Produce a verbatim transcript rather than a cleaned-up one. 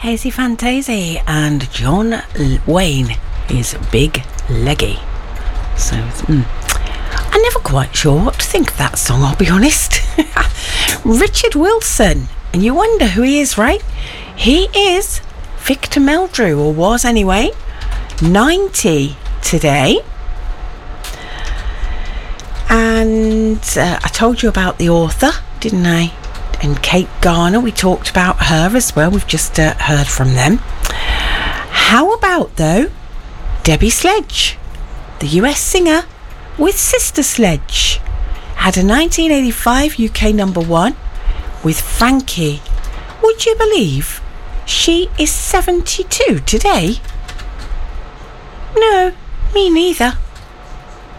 Hazy Fantasy and John Wayne is Big Leggy. So, mm, I'm never quite sure what to think of that song, I'll be honest. Richard Wilson, and you wonder who he is, right? He is Victor Meldrew, or was anyway, ninety today. And uh, I told you about the author, didn't I? And Kate Garner, we talked about her as well. We've just uh, heard from them. How about, though, Debbie Sledge, the U S singer with Sister Sledge, had a nineteen eighty-five U K number one with Frankie. Would you believe she is seventy-two today? No, me neither.